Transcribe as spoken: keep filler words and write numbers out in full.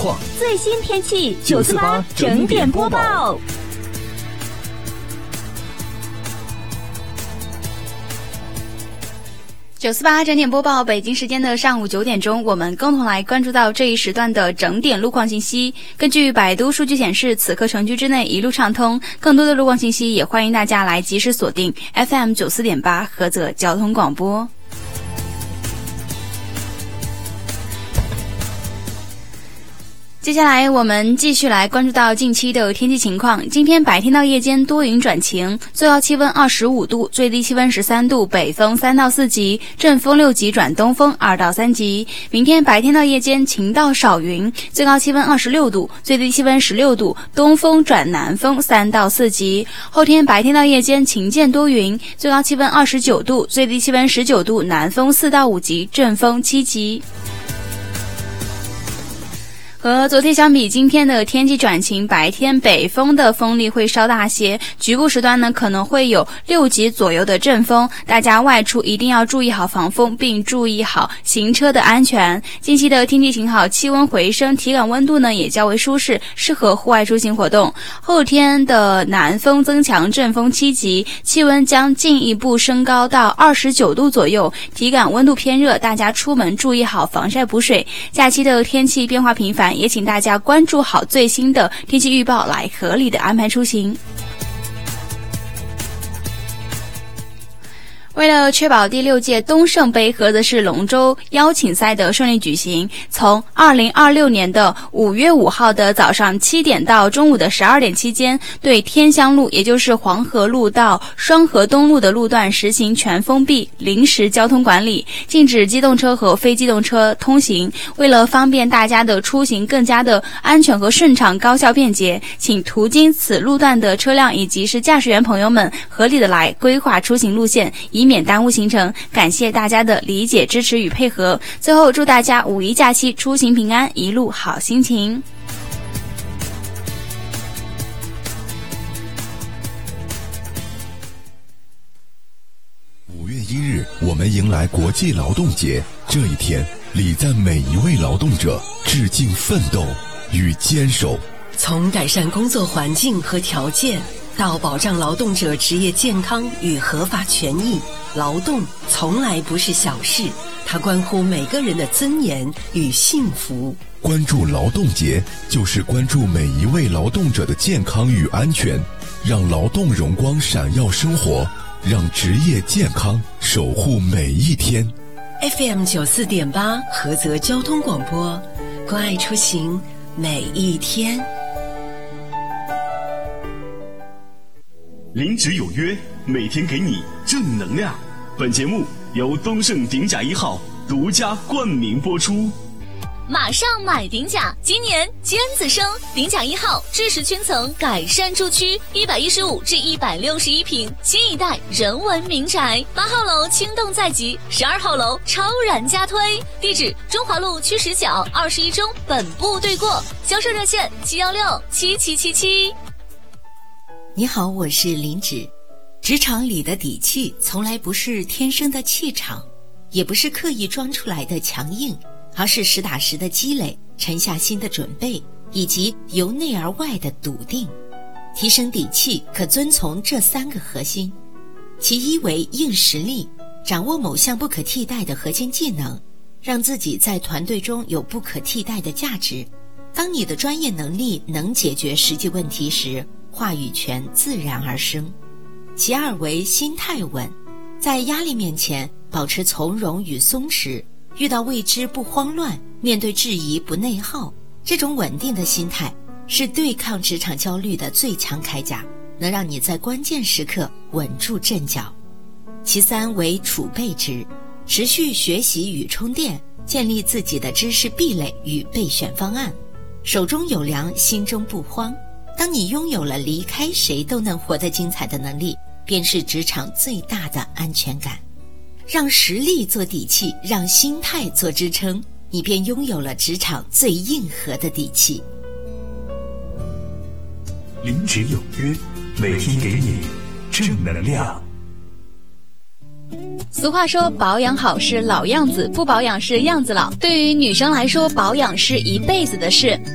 况， 最新天气九四八整点播报。 九四八整点播报，北京时间的上午九点钟，我们共同来关注到这一时段的整点路况信息。根据百度数据显示，此刻城区之内一路畅通，更多的路况信息也欢迎大家来及时锁定 F M 九四点八菏泽交通广播。接下来我们继续来关注到近期的天气情况。今天白天到夜间多云转晴，最高气温二十五度，最低气温十三度，北风三到四级，阵风六级转东风二到三级。明天白天到夜间晴到少云，最高气温二十六度，最低气温十六度，东风转南风三到四级。后天白天到夜间晴间多云，最高气温二十九度，最低气温十九度，南风四到五级，阵风七级。和昨天相比，今天的天气转晴，白天北风的风力会稍大些，局部时段呢可能会有六级左右的阵风，大家外出一定要注意好防风，并注意好行车的安全。近期的天气晴好，气温回升，体感温度呢也较为舒适，适合户外出行活动。后天的南风增强，阵风七级，气温将进一步升高到二十九度左右，体感温度偏热，大家出门注意好防晒补水。假期的天气变化频繁，也请大家关注好最新的天气预报，来合理的安排出行。为了确保第六届东盛杯菏泽市龙舟邀请赛的顺利举行，从二零二六年的五月五号的早上七点到中午的十二点期间，对天香路，也就是黄河路到双河东路的路段实行全封闭临时交通管理，禁止机动车和非机动车通行。为了方便大家的出行更加的安全和顺畅、高效便捷，请途经此路段的车辆以及是驾驶员朋友们合理的来规划出行路线，以免耽误行程。感谢大家的理解、支持与配合。最后祝大家五一假期出行平安，一路好心情。 五月一日，我们迎来国际劳动节。这一天，礼赞每一位劳动者，致敬奋斗与坚守。 从改善工作环境和条件，到保障劳动者职业健康与合法权益，劳动从来不是小事，它关乎每个人的尊严与幸福。 关注劳动节，就是关注每一位劳动者的健康与安全，让劳动荣光闪耀生活，让职业健康守护每一天。 F M 九四点八菏泽交通广播，关爱出行每一天。 零值有约，每天给你正能量。本节目由东盛鼎甲一号独家冠名播出。 马上买鼎甲，今年尖子生，鼎甲一号智石圈层改善住区，一百一十五至一百六十一平，新一代人文民宅。八号楼轻动在即，十二号楼超然加推。地址：中华路区十角二十一中本部对过。销售热线：七幺六七七七七。 你好，我是林芷。职场里的底气从来不是天生的气场，也不是刻意装出来的强硬，而是实打实的积累，沉下心的准备，以及由内而外的笃定。提升底气可遵从这三个核心。其一为硬实力，掌握某项不可替代的核心技能，让自己在团队中有不可替代的价值。当你的专业能力能解决实际问题时，话语权自然而生。其二为心态稳，在压力面前保持从容与松弛，遇到未知不慌乱，面对质疑不内耗。这种稳定的心态是对抗职场焦虑的最强铠甲，能让你在关键时刻稳住阵脚。其三为储备值，持续学习与充电，建立自己的知识壁垒与备选方案。手中有粮，心中不慌。当你拥有了离开谁都能活得精彩的能力，便是职场最大的安全感。让实力做底气，让心态做支撑，你便拥有了职场最硬核的底气。 零值有约，每天给你正能量。 俗话说，保养好是老样子，不保养是样子老。对于女生来说，保养是一辈子的事。